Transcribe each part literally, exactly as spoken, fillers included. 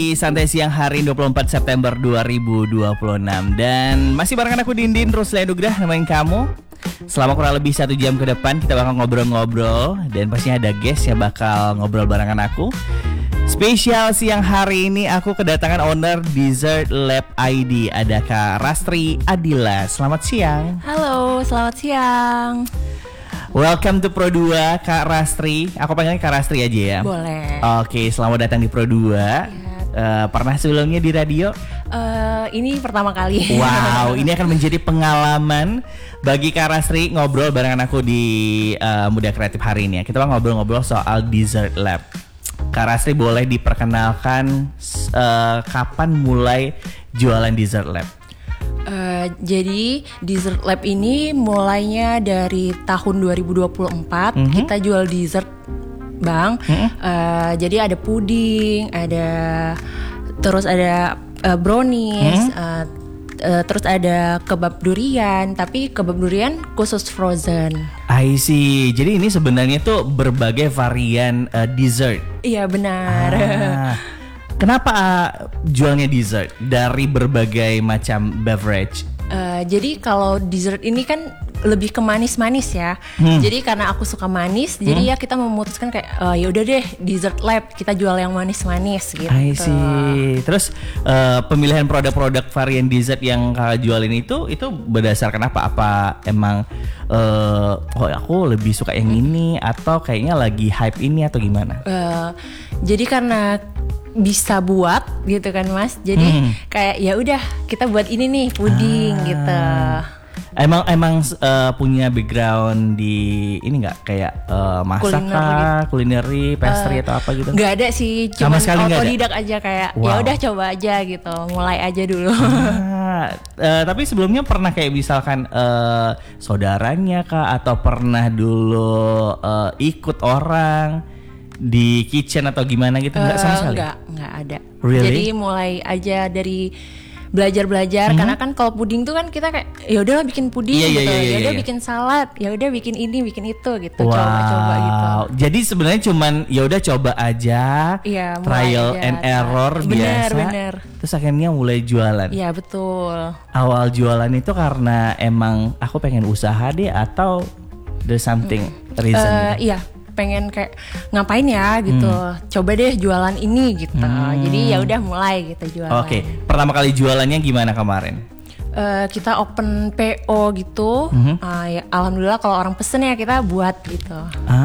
di Santai Siang hari dua puluh empat September dua ribu dua puluh enam. Dan masih barengan aku Dindin Rusli Anugrah nemenin kamu selama kurang lebih satu jam ke depan. Kita bakal ngobrol-ngobrol dan pastinya ada guest yang bakal ngobrol barengan aku. Spesial siang hari ini aku kedatangan owner Dessert Lab I D. Ada Kak Rastri Adila. Selamat siang. Halo, selamat siang. Welcome to Pro dua, Kak Rastri. Aku panggilnya Kak Rastri aja ya. Boleh. Oke, selamat datang di Pro dua. Ya. Uh, pernah sebelumnya di radio? Uh, ini pertama kali. Wow, ini akan menjadi pengalaman bagi Kak Rastri ngobrol barengan aku di uh, Muda Kreatif hari ini ya. Kita bakal ngobrol-ngobrol soal Dessert Lab. Kak Rastri boleh diperkenalkan uh, kapan mulai jualan Dessert Lab? Uh, jadi Dessert Lab ini mulainya dari tahun dua ribu dua puluh empat. Mm-hmm. Kita jual dessert, Bang. Mm-hmm. Uh, jadi ada puding, ada terus ada uh, brownies, mm-hmm. uh, uh, terus ada kebab durian. Tapi kebab durian khusus frozen. I see. Jadi ini sebenarnya tuh berbagai varian uh, dessert. Iya benar. Ah. Kenapa uh, jualnya dessert dari berbagai macam beverage? Uh, jadi kalau dessert ini kan lebih ke manis-manis ya. Hmm. Jadi karena aku suka manis, hmm. jadi ya kita memutuskan kayak uh, ya udah deh Dessert Lab kita jual yang manis-manis gitu. I see. Terus uh, pemilihan produk-produk varian dessert yang Kak jualin itu itu berdasarkan apa? Apa emang uh, oh aku lebih suka yang ini atau kayaknya lagi hype ini atau gimana? Uh, jadi karena bisa buat gitu kan Mas. Jadi hmm. kayak ya udah kita buat ini nih puding ah. gitu. Emang emang uh, punya background di ini nggak kayak uh, masak kah, kulineri, pastry uh, atau apa gitu? Nggak ada sih, cuma otodidak aja kayak wow. Ya udah coba aja gitu, mulai aja dulu. Ah, uh, tapi sebelumnya pernah kayak misalkan uh, saudaranya kah atau pernah dulu uh, ikut orang di kitchen atau gimana gitu? Nggak uh, sama sekali? Nggak, nggak ada. Really? Jadi mulai aja dari belajar-belajar mm-hmm. karena kan kalau puding tuh kan kita kayak ya udah bikin puding yeah, gitu, yeah, yeah, ya udah yeah. bikin salad, ya udah bikin ini, bikin itu gitu, wow. coba-coba gitu. Jadi sebenarnya cuman ya udah coba aja, yeah, trial aja. and error bener, biasa. Bener. Terus akhirnya mulai jualan. Iya yeah, betul. Awal jualan itu karena emang aku pengen usaha deh atau there's something mm. reason? Uh, gitu? Iya. Pengen kayak ngapain ya gitu, hmm. coba deh jualan ini gitu, hmm. jadi ya udah mulai gitu jualan. Oke, okay. Pertama kali jualannya gimana kemarin? Uh, kita open P O gitu, mm-hmm. uh, ya, alhamdulillah kalau orang pesen ya kita buat gitu.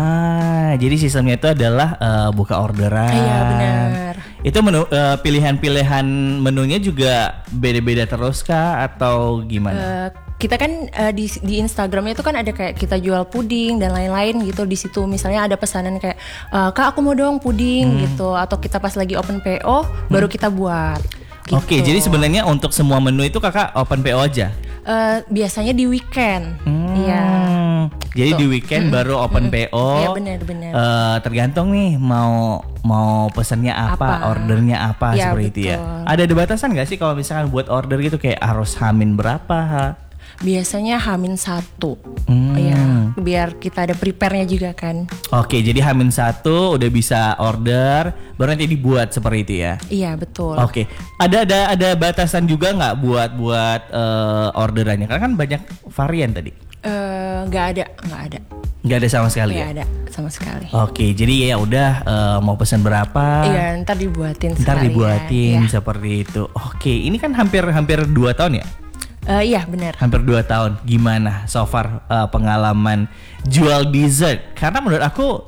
Ah, jadi sistemnya itu adalah uh, buka orderan. Iya benar. Itu menu uh, pilihan-pilihan menunya juga beda-beda terus kah atau gimana? Uh, kita kan uh, di di Instagramnya itu kan ada kayak kita jual puding dan lain-lain gitu di situ. Misalnya ada pesanan kayak uh, Kak aku mau dong puding hmm. gitu, atau kita pas lagi open P O hmm. baru kita buat. Gitu. Oke, jadi sebenarnya untuk semua menu itu kakak open P O aja? Uh, biasanya di weekend. Iya. Hmm. Jadi tuh. Di weekend mm-hmm. baru open mm-hmm. P O. Iya benar-benar. Uh, tergantung nih mau mau pesannya apa, apa? ordernya apa ya, seperti betul. Itu ya. Ada ada batasan nggak sih kalau misalkan buat order gitu kayak harus hamin berapa? Ha? Biasanya hamin satu, hmm. ya biar kita ada prepare-nya juga kan. Oke, jadi hamin satu udah bisa order, baru nanti dibuat seperti itu ya. Iya betul. Oke, ada ada ada batasan juga nggak buat buat uh, orderannya? Karena kan banyak varian tadi. Nggak uh, ada, nggak ada. Nggak ada sama sekali nggak ya? Nggak ada sama sekali. Oke, jadi ya udah uh, mau pesan berapa? Iya, ntar dibuatin. Ntar dibuatin ya. Seperti itu. Oke, ini kan hampir hampir dua tahun ya? Uh, iya benar. Hampir dua tahun. Gimana so far uh, pengalaman jual dessert? Karena menurut aku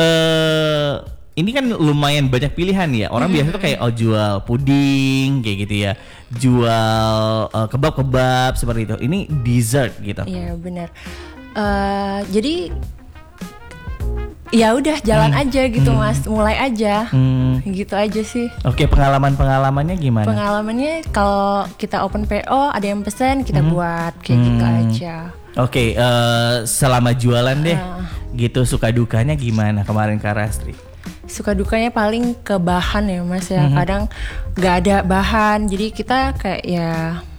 uh, ini kan lumayan banyak pilihan ya. Orang mm-hmm. biasa tuh kayak oh jual puding kayak gitu ya, jual uh, kebab-kebab seperti itu. Ini dessert gitu. Iya benar. Uh, jadi ya udah jalan hmm. aja gitu hmm. Mas, mulai aja, hmm. gitu aja sih. Oke, pengalaman-pengalamannya gimana? Pengalamannya kalau kita open P O ada yang pesen kita hmm. buat kayak hmm. gitu aja. Oke, uh, selama jualan deh, uh. gitu suka dukanya gimana kemarin Kak Rastri? Suka dukanya paling ke bahan ya Mas ya, hmm. kadang nggak ada bahan, jadi kita kayak ya